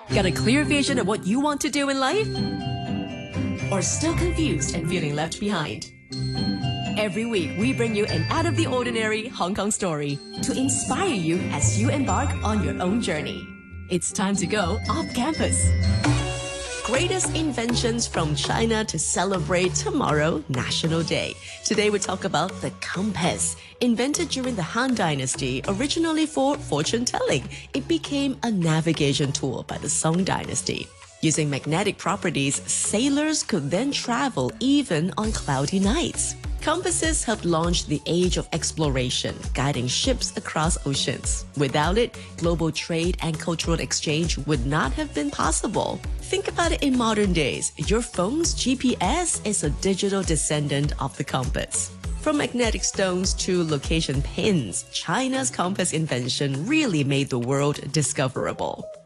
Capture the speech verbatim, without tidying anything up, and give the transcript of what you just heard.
Got a clear vision of what you want to do in life? Or still confused and feeling left behind? Every week, we bring you an out-of-the-ordinary Hong Kong story to inspire you as you embark on your own journey. It's time to go off campus. Greatest inventions from China to celebrate tomorrow, National Day. Today we talk about the compass. Invented during the Han Dynasty, originally for fortune telling, it became a navigation tool by the Song Dynasty. Using magnetic properties, sailors could then travel even on cloudy nights. Compasses helped launch the age of exploration, guiding ships across oceans. Without it, global trade and cultural exchange would not have been possible. Think about it in modern days. Your phone's G P S is a digital descendant of the compass. From magnetic stones to location pins, China's compass invention really made the world discoverable.